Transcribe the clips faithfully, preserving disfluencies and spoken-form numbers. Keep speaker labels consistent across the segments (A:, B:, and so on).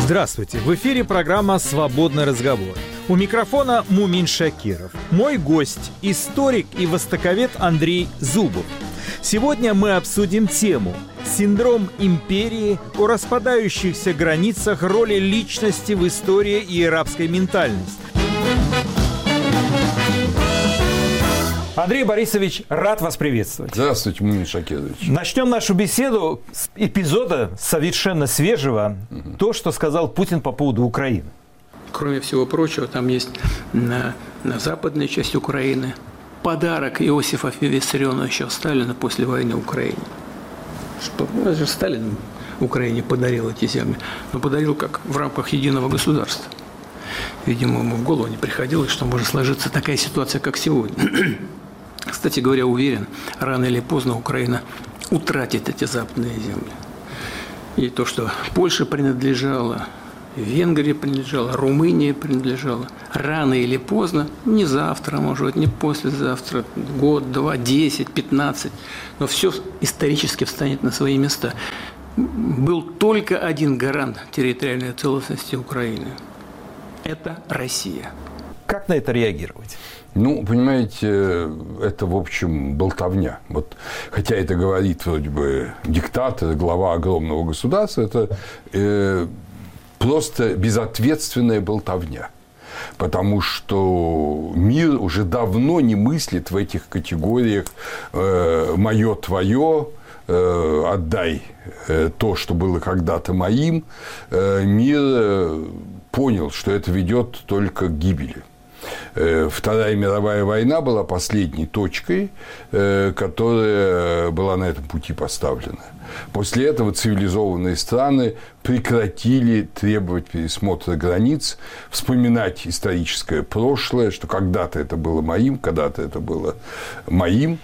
A: Здравствуйте! В эфире программа «Свободный разговор». У микрофона Мумин Шакиров. Мой гость – историк и востоковед Андрей Зубов. Сегодня мы обсудим тему «Синдром империи», о распадающихся границах, роли личности в истории и арабской ментальности. Андрей Борисович, рад вас приветствовать.
B: Здравствуйте, Мумин Шакирович.
A: Начнем нашу беседу с эпизода совершенно свежего, угу. то, что сказал Путин по поводу Украины.
C: Кроме всего прочего, там есть на, на западной части Украины подарок Иосифа Виссарионовича Сталина после войны в Украине. Что, ну, это же Сталин Украине подарил эти земли, но подарил как в рамках единого государства. Видимо, ему в голову не приходилось, что может сложиться такая ситуация, как сегодня. Кстати говоря, уверен, рано или поздно Украина утратит эти западные земли. И то, что Польша принадлежала, Венгрия принадлежала, Румыния принадлежала, рано или поздно, не завтра, может быть, не послезавтра, год, два, десять, пятнадцать, но все исторически встанет на свои места. Был только один гарант территориальной целостности Украины. Это Россия.
A: Как на это реагировать?
B: Ну, понимаете, это, в общем, болтовня. Вот, хотя это говорит вроде бы диктатор, глава огромного государства, это э, просто безответственная болтовня. Потому что мир уже давно не мыслит в этих категориях э, «моё, твое», э, «отдай э, то, что было когда-то моим». Э, мир э, понял, что это ведет только к гибели. Вторая мировая война была последней точкой, которая была на этом пути поставлена. После этого цивилизованные страны прекратили требовать пересмотра границ, вспоминать историческое прошлое, что когда-то это было моим, когда-то это было моим.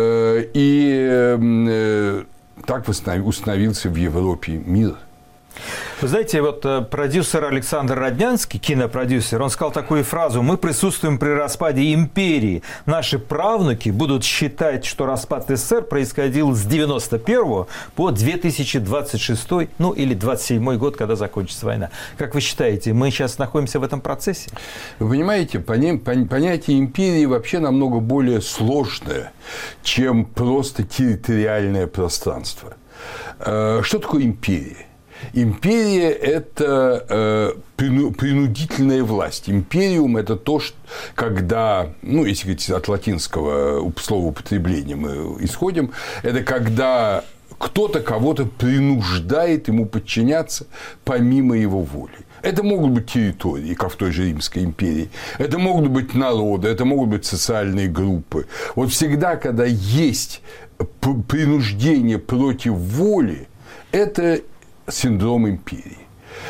B: И так установился в Европе мир.
A: Вы знаете, вот продюсер Александр Роднянский, кинопродюсер, он сказал такую фразу: «Мы присутствуем при распаде империи. Наши правнуки будут считать, что распад СССР происходил с девяносто первого по две тысячи двадцать шестой, ну или двадцать седьмой год, когда закончится война». Как вы считаете, мы сейчас находимся в этом процессе?
B: Вы понимаете, понятие империи вообще намного более сложное, чем просто территориальное пространство. Что такое империя? Империя – это э, принудительная власть. Империум – это то, что, когда, ну, если говорить от латинского слова употребления мы исходим, это когда кто-то кого-то принуждает ему подчиняться помимо его воли. Это могут быть территории, как в той же Римской империи. Это могут быть народы, это могут быть социальные группы. Вот всегда, когда есть принуждение против воли, это синдром империи.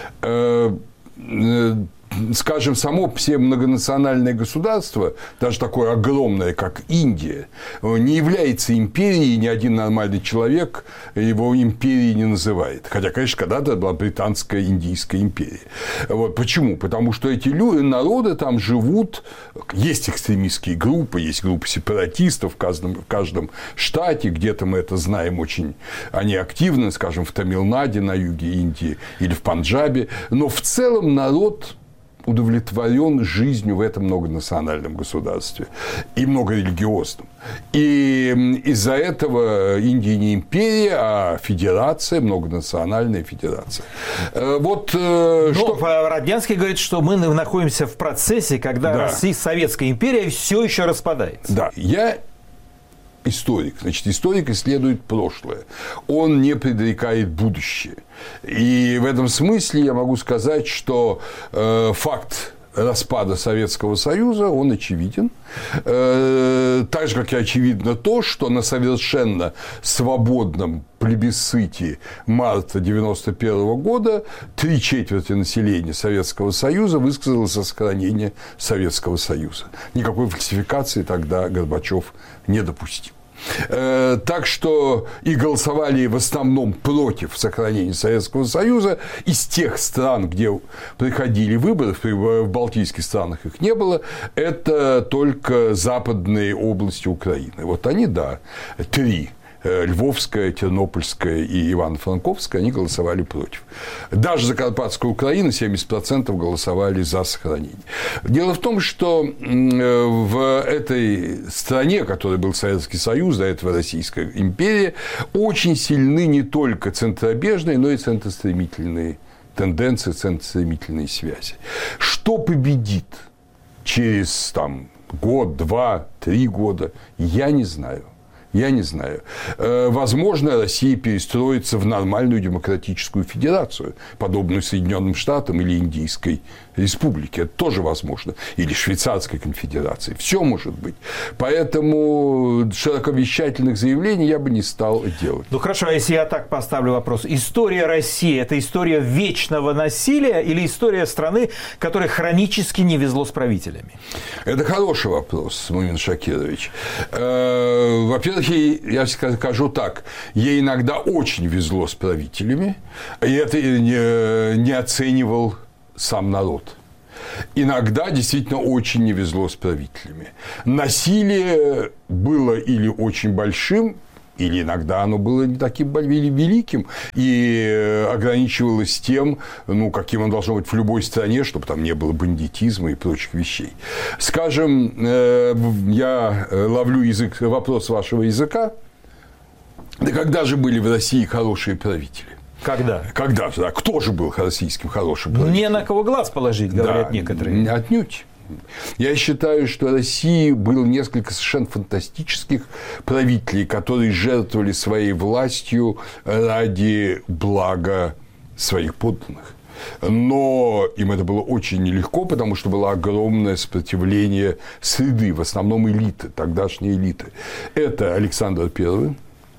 B: Скажем, само все многонациональное государство, даже такое огромное, как Индия, не является империей, ни один нормальный человек его империей не называет. Хотя, конечно, когда-то была британская Индийская империя. Вот. Почему? Потому что эти люди, народы там живут, есть экстремистские группы, есть группы сепаратистов в каждом, в каждом штате, где-то мы это знаем очень, они активны, скажем, в Тамилнаде на юге Индии или в Панджабе, но в целом народ удовлетворен жизнью в этом многонациональном государстве и многорелигиозном. И из-за этого Индия не империя, а федерация, многонациональная федерация. Вот,
A: Но
B: что...
A: Роднянский говорит, что мы находимся в процессе, когда да. Россия, Советская империя все еще распадается.
B: Да, я историк. Значит, историк исследует прошлое. Он не предрекает будущее. И в этом смысле я могу сказать, что э, факт распада Советского Союза, он очевиден. Э, так же, как и очевидно то, что на совершенно свободном плебисците марта девяносто первого года три четверти населения Советского Союза высказалось за сохранение Советского Союза. Никакой фальсификации тогда Горбачев не допустил. Так что и голосовали в основном против сохранения Советского Союза из тех стран, где проходили выборы, в балтийских странах их не было, это только западные области Украины. Вот они, да, три. Львовская, Тернопольская и Ивано-Франковская, они голосовали против. Даже Закарпатская Украина семьдесят процентов голосовали за сохранение. Дело в том, что в этой стране, которой был Советский Союз, до этого Российская империя, очень сильны не только центробежные, но и центростремительные тенденции, центростремительные связи. Что победит через там, год, два, три года, я не знаю. Я не знаю. Возможно, Россия перестроится в нормальную демократическую федерацию, подобную Соединенным Штатам или Индийской Республике. Это тоже возможно. Или Швейцарской конфедерации. Все может быть. Поэтому широковещательных заявлений я бы не стал делать.
A: Ну хорошо, а если я так поставлю вопрос. История России – это история вечного насилия или история страны, которой хронически не везло с правителями?
B: Это хороший вопрос, Мумин Шакирович. Во-первых, я скажу так, ей иногда очень везло с правителями, и это не, не оценивал сам народ. Иногда действительно очень не везло с правителями. Насилие было или очень большим, или иногда оно было не таким великим и ограничивалось тем, ну, каким оно должно быть в любой стране, чтобы там не было бандитизма и прочих вещей. Скажем, я ловлю язык, вопрос вашего языка. Да когда же были в России хорошие правители?
A: Когда?
B: Когда? Да, кто же был российским хорошим правителем?
A: Не на кого глаз положить, говорят да, некоторые.
B: Отнюдь. Я считаю, что в России было несколько совершенно фантастических правителей, которые жертвовали своей властью ради блага своих подданных. Но им это было очень нелегко, потому что было огромное сопротивление среды, в основном элиты, тогдашней элиты. Это Александр Первый,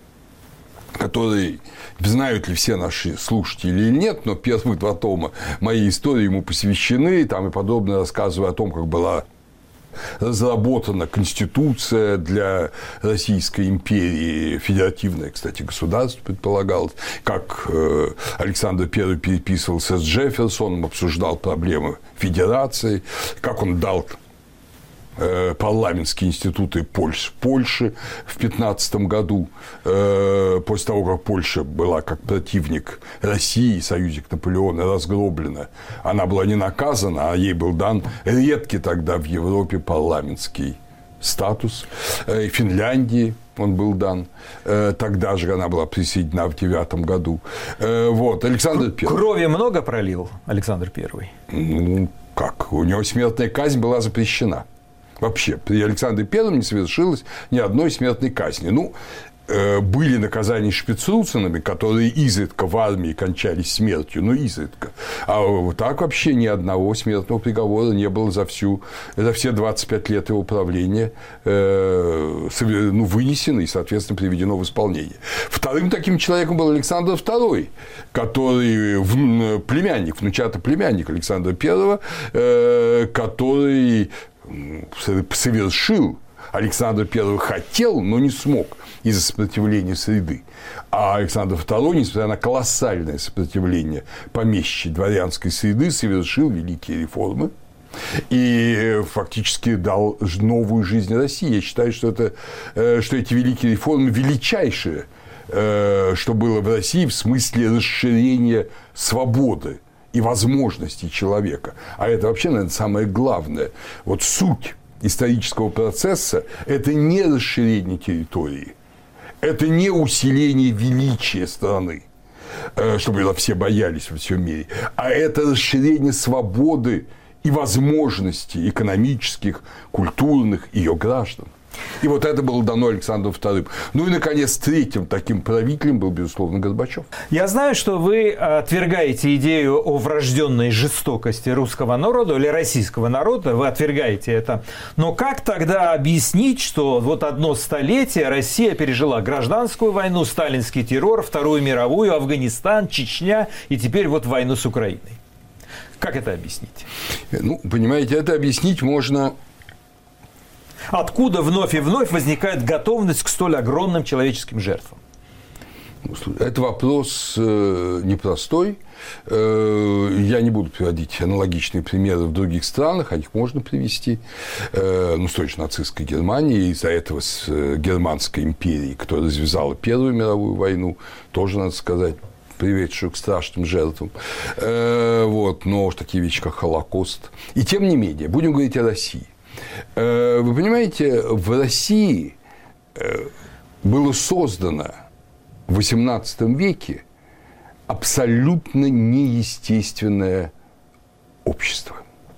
B: который, знают ли все наши слушатели или нет, но первые два тома моей истории ему посвящены, там и подробно рассказываю о том, как была разработана конституция для Российской империи, федеративное, кстати, государство предполагалось, как Александр Первый переписывался с Джефферсоном, обсуждал проблемы федерации, как он дал парламентские институты Польши, Польши в пятнадцатом году, после того, как Польша была как противник России, союзник Наполеона, разгроблена, она была не наказана, а ей был дан редкий тогда в Европе парламентский статус. Финляндии он был дан. Тогда же она была присоединена в девятом году. Вот. Александр Первый.
A: Крови много пролил Александр Первый?
B: Ну, как? У него смертная казнь была запрещена. Вообще, при Александре Первом не совершилось ни одной смертной казни. Ну, были наказания шпицруценами, которые изредка в армии кончались смертью, но изредка. А вот так вообще ни одного смертного приговора не было за, всю, за все двадцать пять лет его правления, э, ну, вынесено и, соответственно, приведено в исполнение. Вторым таким человеком был Александр Второй, который в, племянник, внучатый племянник Александра Первого, э, который совершил, Александр Первый хотел, но не смог из-за сопротивления среды. А Александр Второй, несмотря на колоссальное сопротивление помещичьей дворянской среды, совершил великие реформы и фактически дал новую жизнь России. Я считаю, что, это, что эти великие реформы величайшие, что было в России в смысле расширения свободы и возможностей человека. А это вообще, наверное, самое главное. Вот суть исторического процесса – это не расширение территории, это не усиление величия страны, чтобы ее все боялись во всем мире, а это расширение свободы и возможностей экономических, культурных ее граждан. И вот это было дано Александру Вторым. Ну и, наконец, третьим таким правителем был, безусловно, Горбачев.
A: Я знаю, что вы отвергаете идею о врожденной жестокости русского народа или российского народа, вы отвергаете это. Но как тогда объяснить, что вот одно столетие Россия пережила гражданскую войну, сталинский террор, Вторую мировую, Афганистан, Чечня и теперь вот войну с Украиной? Как это объяснить?
B: Ну, понимаете, это объяснить можно...
A: Откуда вновь и вновь возникает готовность к столь огромным человеческим жертвам?
B: Это вопрос непростой. Я не буду приводить аналогичные примеры в других странах, а их можно привести. Ну, с той же нацистской Германии, из-за этого с Германской империей, которая развязала Первую мировую войну, тоже, надо сказать, приведшую к страшным жертвам. Вот. Но уж такие вещи, как Холокост. И тем не менее, будем говорить о России. Вы понимаете, в России было создано в восемнадцатом веке абсолютно неестественное общество.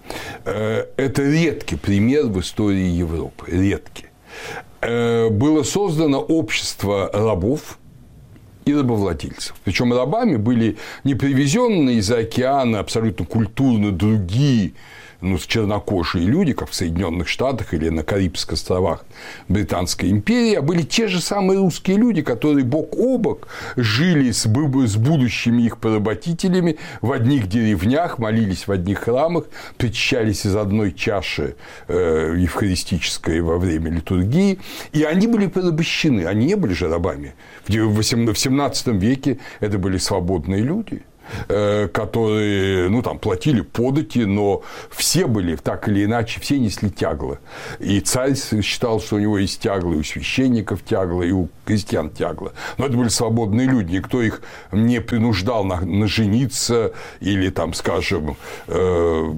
B: Это редкий пример в истории Европы. Редкий. Было создано общество рабов и рабовладельцев. Причем рабами были не привезенные из-за океана абсолютно культурно другие, ну, чернокожие люди, как в Соединенных Штатах или на Карибских островах Британской империи, а были те же самые русские люди, которые бок о бок жили с, с будущими их поработителями в одних деревнях, молились в одних храмах, причащались из одной чаши э, евхаристической во время литургии, и они были порабощены, они не были же рабами. В семнадцатом веке это были свободные люди, которые, ну, там, платили подати, но все были, так или иначе, все несли тягло. И царь считал, что у него есть тягло, и у священников тягло, и у крестьян тягло. Но это были свободные люди, никто их не принуждал на, на жениться или, там, скажем, э,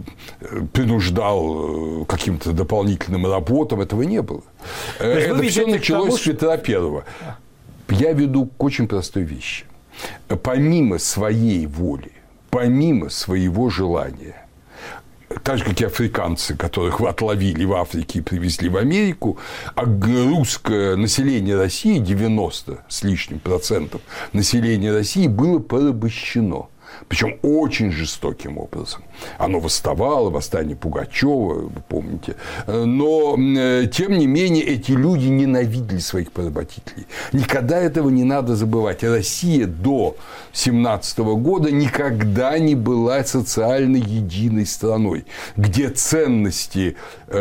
B: принуждал каким-то дополнительным работам, этого не было. Это все началось тому, с Петра Первого. Я веду к очень простой вещи. Помимо своей воли, помимо своего желания, так же, как и африканцы, которых отловили в Африке и привезли в Америку, а русское население России, девяносто с лишним процентов населения России, было порабощено. Причем очень жестоким образом. Оно восставало, восстание Пугачева, вы помните. Но, тем не менее, эти люди ненавидели своих поработителей. Никогда этого не надо забывать. Россия до семнадцатого года никогда не была социально единой страной, где ценности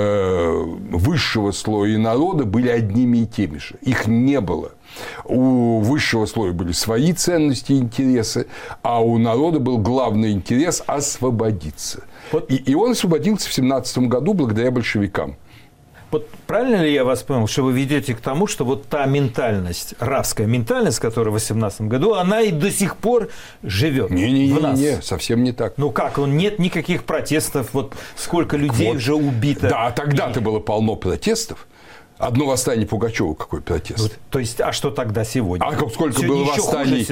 B: высшего слоя народа были одними и теми же. Их не было. У высшего слоя были свои ценности и интересы, а у народа был главный интерес – освободиться. Вот. И, и он освободился в семнадцатом году благодаря большевикам.
A: Вот правильно ли я вас понял, что вы ведете к тому, что вот та ментальность, рабская ментальность, которая в восемнадцатом году, она и до сих пор живет в нас?
B: Не-не-не, совсем не так.
A: Ну как, нет никаких протестов, вот сколько людей вот. Уже убито.
B: Да, тогда-то было полно протестов. Одно восстание Пугачева, какой протест. Вот,
A: то есть, а что тогда сегодня?
B: А сколько Сегодня было восстаний?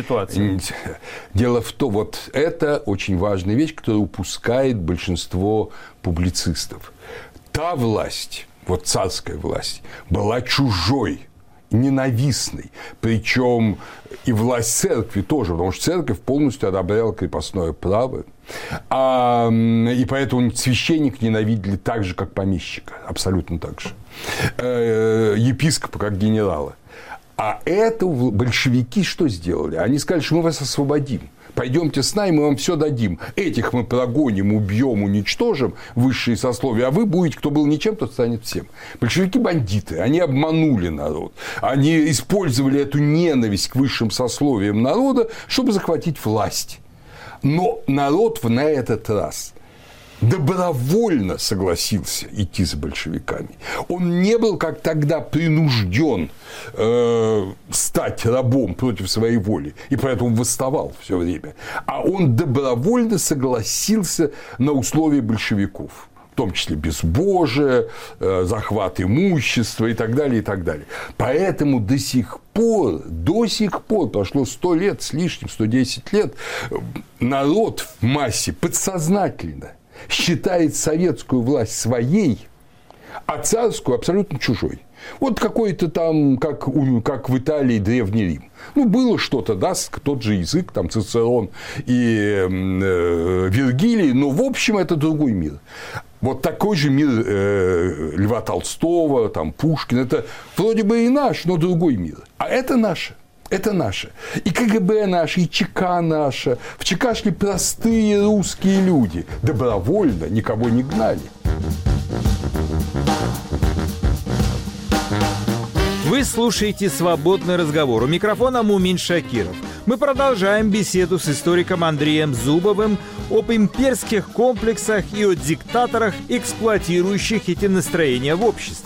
B: Дело в том, вот это очень важная вещь, которую упускает большинство публицистов. Та власть, вот царская власть, была чужой, ненавистной. Причем и власть церкви тоже, потому что церковь полностью одобряла крепостное право. А, и поэтому священник ненавидели так же, как помещика. Абсолютно так же. Епископа, как генерала. А это большевики что сделали? Они сказали, что мы вас освободим. Пойдемте с нами, мы вам все дадим. Этих мы прогоним, убьем, уничтожим, высшие сословия, а вы будете, кто был ничем, тот станет всем. Большевики бандиты, они обманули народ. Они использовали эту ненависть к высшим сословиям народа, чтобы захватить власть. Но народ на этот раз добровольно согласился идти за большевиками. Он не был, как тогда, принужден э, стать рабом против своей воли, и поэтому восставал все время. А он добровольно согласился на условия большевиков, в том числе безбожие, э, захват имущества и так далее, и так далее. Поэтому до сих пор, до сих пор, прошло сто лет с лишним, сто десять лет, народ в массе подсознательно считает советскую власть своей, а царскую абсолютно чужой. Вот какой-то там, как, как в Италии, Древний Рим. Ну, было что-то, да, тот же язык, там, Цицерон и э, Вергилий, но, в общем, это другой мир. Вот такой же мир э, Льва Толстого, там, Пушкина, это вроде бы и наш, но другой мир. А это наше. Это наше. И КГБ наше, и ЧК наше. В ЧК шли простые русские люди. Добровольно, никого не гнали.
A: Вы Вы слушаете «Свободный разговор». У микрофона Мумин Шакиров. Мы продолжаем беседу с историком Андреем Зубовым об имперских комплексах и о диктаторах, эксплуатирующих эти настроения в обществе.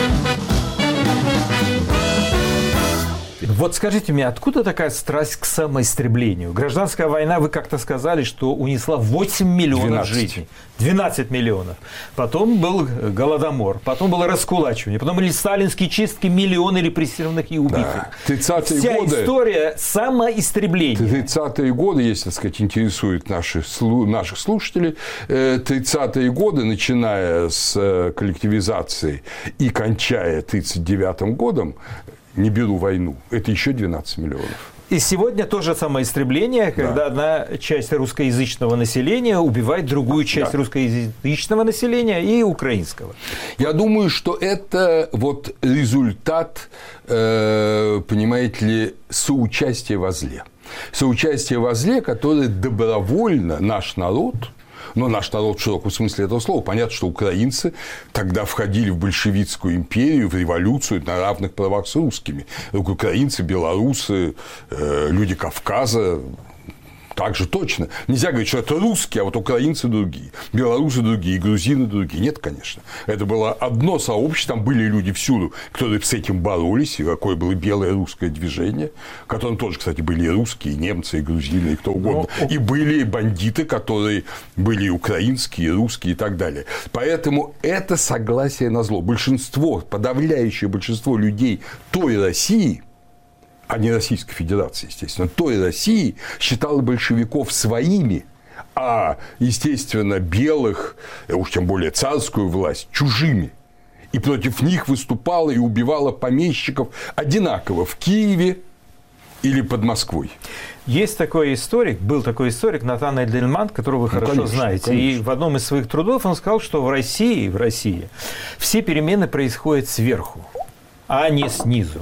A: Вот скажите мне, откуда такая страсть к самоистреблению? Гражданская война, вы как-то сказали, что унесла восемь миллионов
B: двенадцать.
A: Жизней. двенадцать миллионов. Потом был Голодомор, потом было раскулачивание, потом были сталинские чистки, миллионы репрессированных и убитых.
B: Да. тридцатые
A: Вся
B: годы,
A: история самоистребления.
B: тридцатые годы, если, так сказать, интересует наши, наших слушателей, тридцатые годы, начиная с коллективизации и кончая тридцать девятым годом, не беру войну, это еще двенадцать миллионов.
A: И сегодня тоже самоистребление, когда да. одна часть русскоязычного населения убивает другую часть да. русскоязычного населения и украинского.
B: Я думаю, что это вот результат, э, понимаете ли, соучастия во зле. Соучастие во зле, которое добровольно наш народ... Но наш народ в широком смысле этого слова. Понятно, что украинцы тогда входили в большевистскую империю, в революцию на равных правах с русскими. Украинцы, белорусы, люди Кавказа. Так же точно. Нельзя говорить, что это русские, а вот украинцы другие, белорусы другие, грузины другие. Нет, конечно. Это было одно сообщество, там были люди всюду, которые с этим боролись, и какое было белое русское движение, в котором тоже, кстати, были и русские, и немцы, и грузины, и кто угодно. Но... И были бандиты, которые были и украинские, и русские, и так далее. Поэтому это согласие на зло. Большинство, подавляющее большинство людей той России, а не Российской Федерации, естественно, той России считала большевиков своими, а, естественно, белых, уж тем более царскую власть, чужими. И против них выступала и убивала помещиков одинаково в Киеве или под Москвой.
A: Есть такой историк, был такой историк Натан Эдельман, которого вы ну, хорошо конечно, знаете. Конечно. И в одном из своих трудов он сказал, что в России, в России все перемены происходят сверху, а не снизу.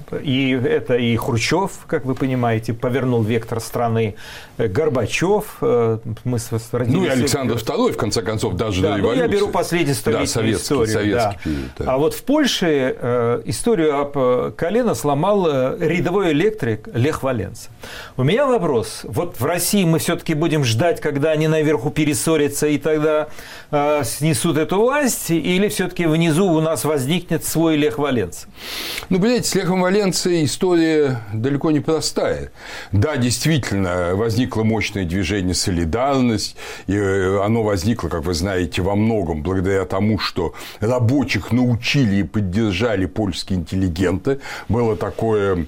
A: И это и Хрущев, как вы понимаете, повернул вектор страны, Горбачев, мы с родились...
B: Ну и Александр второй, в конце концов, даже
A: да,
B: до революции.
A: Ну, я беру последнюю столетнюю да, советский, историю.
B: Советский
A: да.
B: период, да.
A: А вот в Польше э, историю об колено сломал рядовой электрик Лех Валенса. У меня вопрос. Вот в России мы все-таки будем ждать, когда они наверху перессорятся и тогда э, снесут эту власть, или все-таки внизу у нас возникнет свой Лех Валенса?
B: Ну, понимаете, с Лехом Валенсой история далеко не простая. Да, действительно, возникло мощное движение «Солидарность», и оно возникло, как вы знаете, во многом благодаря тому, что рабочих научили и поддержали польские интеллигенты. Было такое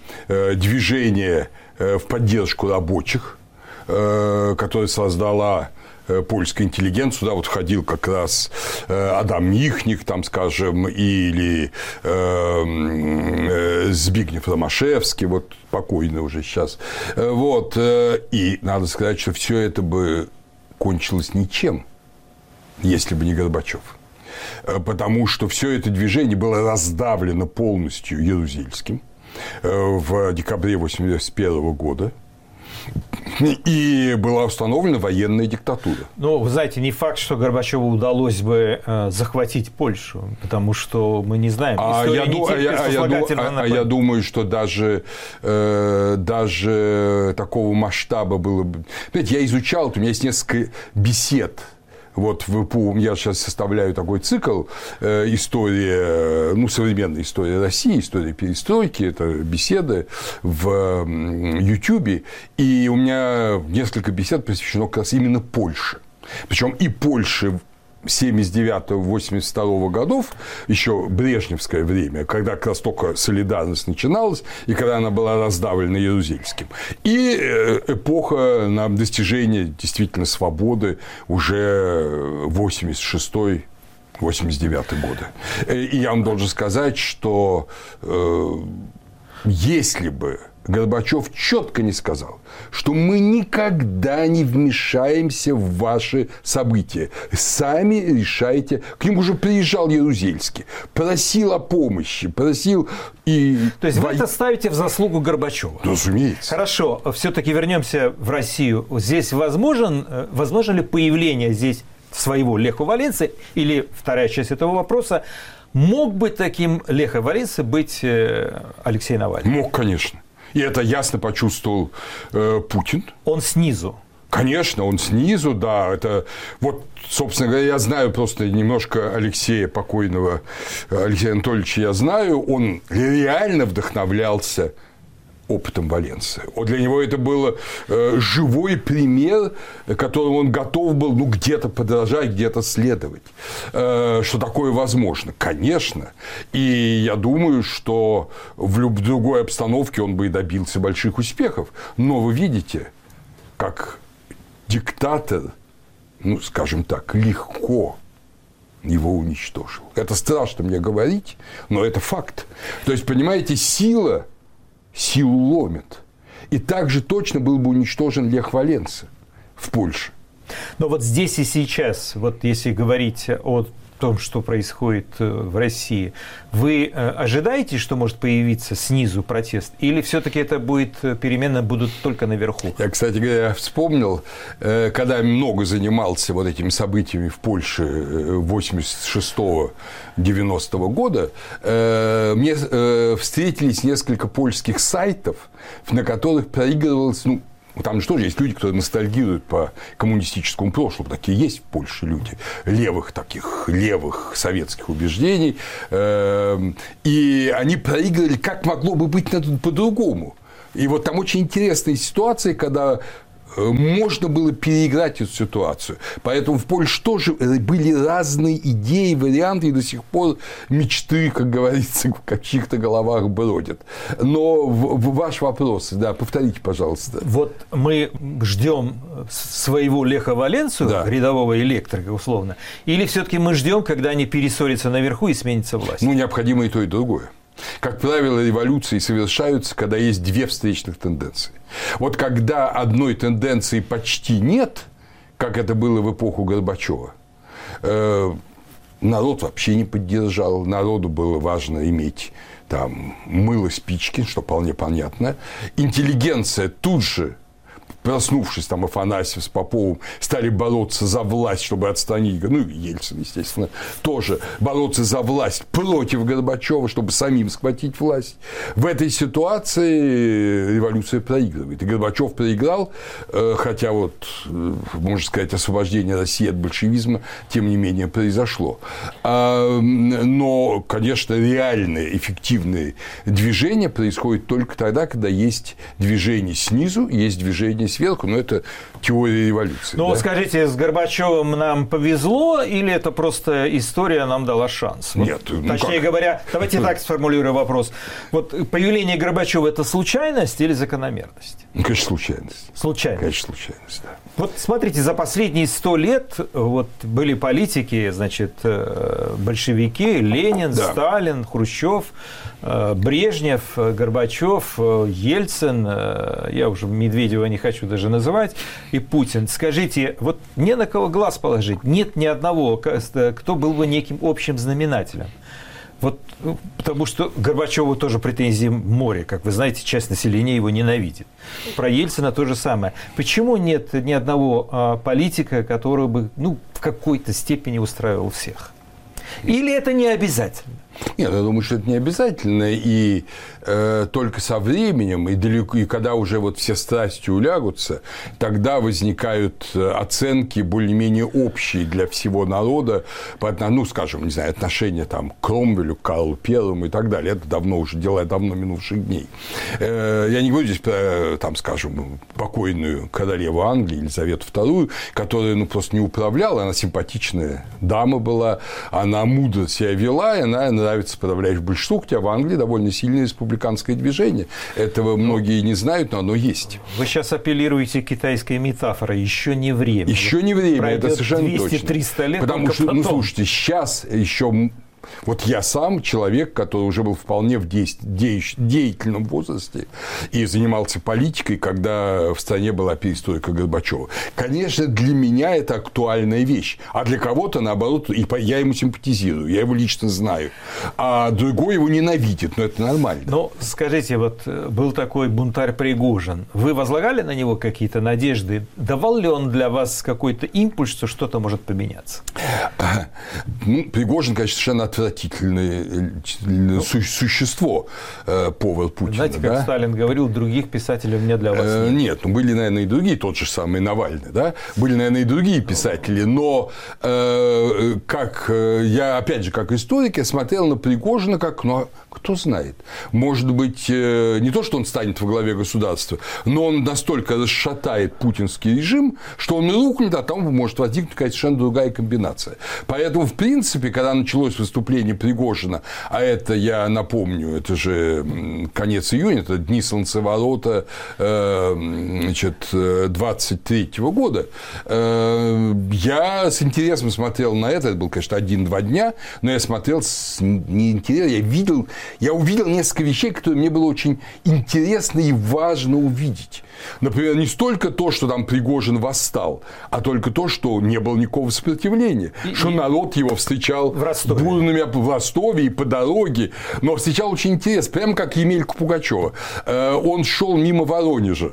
B: движение в поддержку рабочих, которое создала польская интеллигенция, сюда вот входил как раз Адам Михник, там, скажем, или э, Збигнев Ромашевский, вот покойный уже сейчас. Вот. И надо сказать, что все это бы кончилось ничем, если бы не Горбачев. Потому что все это движение было раздавлено полностью Ярузельским в декабре восемьдесят первого года. И была установлена военная диктатура.
A: Ну, вы знаете, не факт, что Горбачеву удалось бы э, захватить Польшу, потому что мы не знаем.
B: А я, не а, я, а, я, а, а я думаю, что даже, э, даже такого масштаба было бы... Знаете, я изучал, у меня есть несколько бесед. Вот в ИПУ я сейчас составляю такой цикл э, история, ну, современная история России, история перестройки, это беседы в Ютьюбе, и у меня несколько бесед посвящено как раз именно Польше. Причем и Польше семьдесят девятого — восемьдесят второго годов, еще брежневское время, когда как раз только солидарность начиналась, и когда она была раздавлена Ярузельским. И эпоха на достижение действительно свободы уже восемьдесят шестой — восемьдесят девятый годы. И я вам должен сказать, что э, если бы Горбачев четко не сказал, что мы никогда не вмешаемся в ваши события. Сами решайте. К нему уже приезжал Ярузельский, просил о помощи, просил и...
A: То есть, вы это ставите в заслугу Горбачева?
B: Разумеется.
A: Хорошо. Все-таки вернемся в Россию. Здесь возможен, возможно ли появление здесь своего Леха Валенсы? Или, вторая часть этого вопроса, Мог бы таким Леха Валенса быть Алексей Навальный?
B: Мог, конечно. И это ясно почувствовал э, Путин.
A: Он снизу.
B: Конечно, он снизу, да. Это вот, собственно говоря, я знаю просто немножко Алексея покойного, Алексея Анатольевича я знаю. Он реально вдохновлялся опытом Валенсы. Вот для него это был э, живой пример, которым он готов был ну, где-то подражать, где-то следовать. Э, что такое возможно? Конечно. И я думаю, что в любой другой обстановке он бы и добился больших успехов. Но вы видите, как диктатор, ну, скажем так, легко его уничтожил. Это страшно мне говорить, но это факт. То есть, понимаете, сила силу ломит. И также точно был бы уничтожен Лех Валенса в Польше.
A: Но вот здесь и сейчас, вот если говорить о том, что происходит в России, вы ожидаете, что может появиться снизу протест? Или все-таки это будет, перемены будут только наверху?
B: Я, кстати говоря, вспомнил, когда я много занимался вот этими событиями в Польше восемьдесят шестого — девяностого года, мне встретились несколько польских сайтов, на которых проигрывалось, ну, там же тоже есть люди, которые ностальгируют по коммунистическому прошлому. Такие есть в Польше люди. Левых таких, левых советских убеждений. И они проигрывали, как могло бы быть по-другому. И вот там очень интересные ситуации, когда можно было переиграть эту ситуацию. Поэтому в Польше тоже были разные идеи, варианты, и до сих пор мечты, как говорится, в каких-то головах бродят. Но ваш вопрос, да, повторите, пожалуйста.
A: Вот мы ждем своего Леха Валенсу, да, рядового электрика, условно, или все-таки мы ждем, когда они перессорятся наверху и сменится власть?
B: Ну, необходимо и то, и другое. Как правило, революции совершаются, когда есть две встречных тенденции. Вот когда одной тенденции почти нет, как это было в эпоху Горбачева, э, народ вообще не поддержал, народу было важно иметь там мыло, спички, что вполне понятно. Интеллигенция тут же, проснувшись, там Афанасьев с Поповым стали бороться за власть, чтобы отстранить, ну, Ельцин, естественно, тоже бороться за власть против Горбачева, чтобы самим схватить власть. В этой ситуации революция проигрывает. И Горбачев проиграл, хотя вот, можно сказать, освобождение России от большевизма, тем не менее, произошло. Но, конечно, реальные, эффективные движения происходят только тогда, когда есть движение снизу, есть движение сверху, но это теория революции.
A: Ну,
B: да?
A: скажите, с Горбачевым нам повезло, или это просто история нам дала шанс?
B: Нет.
A: Вот,
B: ну
A: точнее
B: как?
A: говоря, давайте так сформулирую вопрос. Вот появление Горбачева – это случайность или закономерность?
B: Ну, конечно, случайность.
A: Случайность.
B: Конечно, случайность, да.
A: Вот смотрите, за последние сто лет вот были политики, значит, большевики, Ленин, да, Сталин, Хрущев, Брежнев, Горбачев, Ельцин, я уже Медведева не хочу даже называть, и Путин. Скажите, вот не на кого глаз положить, нет ни одного, кто был бы неким общим знаменателем. Вот, потому что Горбачеву тоже претензии море, как вы знаете, часть населения его ненавидит. Про Ельцина то же самое. Почему нет ни одного а, политика, который бы, ну, в какой-то степени устраивал всех? Или это не обязательно?
B: Нет, я думаю, что это не обязательно, и э, только со временем, и, далеко, и когда уже вот все страсти улягутся, тогда возникают оценки более-менее общие для всего народа, по, ну, скажем, не знаю, отношения там, к Кромвелю, к Карлу Первому и так далее. Это давно уже, дела давно минувших дней. Э, я не говорю здесь про, там, скажем, покойную королеву Англии, Елизавету Вторую, которая, ну, просто не управляла, она симпатичная дама была, она мудро себя вела, и она нравится подавляющему большинству, хотя в Англии довольно сильное республиканское движение. Этого многие не знают, но оно есть.
A: Вы сейчас апеллируете к китайской метафоре. Еще не время.
B: Еще не время,
A: пройдет
B: это совершенно
A: двести-триста лет.
B: Потому что,
A: потом.
B: ну, слушайте, сейчас еще... Вот я сам человек, который уже был вполне в деятельном возрасте и занимался политикой, когда в стране была перестройка Горбачева. Конечно, для меня это актуальная вещь, а для кого-то, наоборот, и я ему симпатизирую, я его лично знаю, а другой его ненавидит, но это нормально.
A: Ну, скажите, вот был такой бунтарь Пригожин, вы возлагали на него какие-то надежды? Давал ли он для вас какой-то импульс, что что-то может поменяться?
B: Ну, Пригожин, конечно, совершенно отвратительное су- существо, повар Путина.
A: Знаете, как
B: да?
A: Сталин говорил, других писателей у меня для вас нет.
B: Нет, ну были, наверное, и другие, тот же самый Навальный, да? Были, наверное, и другие писатели, но э, как я, опять же, как историк, я смотрел на Пригожина как, ну, кто знает, может быть, не то, что он станет во главе государства, но он настолько расшатает путинский режим, что он рухнет, а там может возникнуть какая-то совершенно другая комбинация. Поэтому, в принципе, когда началось выступление Пригожина, а это, я напомню, это же конец июня, это дни солнцеворота, значит, двадцать третьего года, я с интересом смотрел на это, это был, конечно, один-два дня, но я смотрел с неинтересом, я видел, я увидел несколько вещей, которые мне было очень интересно и важно увидеть. Например, не столько то, что там Пригожин восстал, а только то, что не было никакого сопротивления, и, что и народ его встречал
A: в Ростове.
B: бурными в Ростове и по дороге, но встречал очень интересно, прямо как Емелька Пугачева. Он шел мимо Воронежа.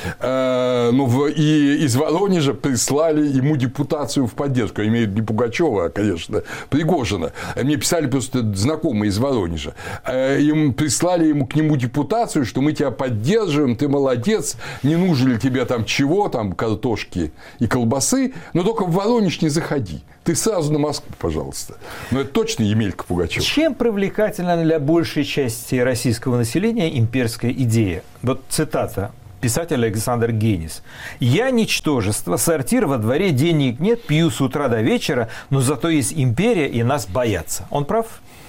B: Ну, и из Воронежа прислали ему депутацию в поддержку. Я имею в виду не Пугачева, а, конечно, Пригожина. Мне писали просто знакомые из Воронежа. Им прислали ему к нему депутацию, что мы тебя поддерживаем, ты молодец, не нужно ли тебе там чего, там картошки и колбасы, но только в Воронеж не заходи. Ты сразу на Москву, пожалуйста. Но это точно Емелька Пугачева.
A: Чем привлекательна для большей части российского населения имперская идея? Вот цитата. Писатель Александр Генис. «Я ничтожество, сортир во дворе, денег нет, пью с утра до вечера, но зато есть империя, и нас боятся». Он прав?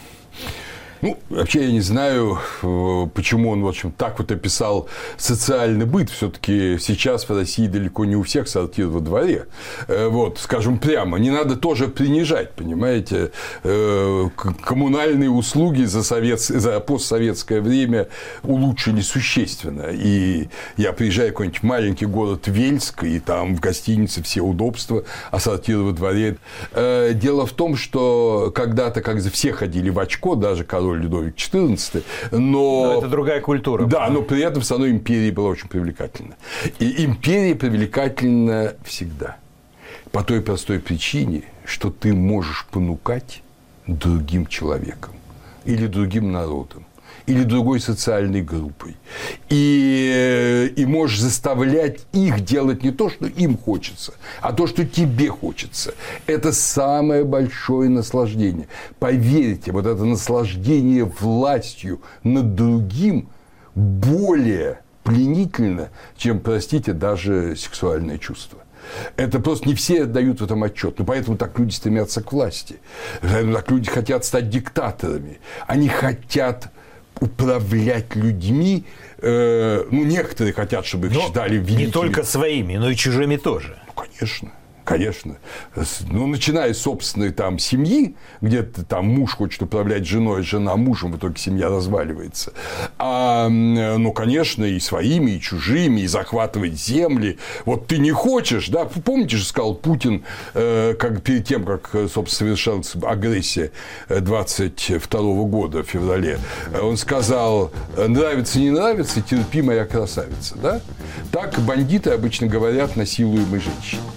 B: Ну, вообще я не знаю, почему он, в общем, так вот описал социальный быт. Все-таки сейчас в России далеко не у всех сортир во дворе. Вот, скажем прямо, не надо тоже принижать, понимаете. Коммунальные услуги за, совет... за постсоветское время улучшились существенно. И я приезжаю в какой-нибудь маленький город Вельск, и там в гостинице все удобства, а сортир во дворе. Дело в том, что когда-то, когда все ходили в очко, даже король Людовик четырнадцатый, но...
A: но это другая культура.
B: Да, но при этом все равно империя была очень привлекательна. И империя привлекательна всегда. По той простой причине, что ты можешь понукать другим человеком или другим народом, или другой социальной группой. И, и можешь заставлять их делать не то, что им хочется, а то, что тебе хочется. Это самое большое наслаждение. Поверьте, вот это наслаждение властью над другим более пленительно, чем, простите, даже сексуальное чувство. Это просто не все отдают в этом отчет. Но поэтому так люди стремятся к власти. Поэтому так люди хотят стать диктаторами. Они хотят управлять людьми, э, ну, некоторые хотят, чтобы их но считали великими.
A: Не только своими, но и чужими тоже.
B: Ну, конечно. Конечно. Ну, начиная с собственной там семьи, где там муж хочет управлять женой, жена мужем, в итоге семья разваливается. А, ну, конечно, и своими, и чужими, и захватывать земли. Вот ты не хочешь, да? Помните же, сказал Путин, э, как, перед тем, как, собственно, совершалась агрессия двадцать второго года в феврале, он сказал, нравится, не нравится, терпи, моя красавица. Да? Так бандиты обычно говорят насилуемой женщине.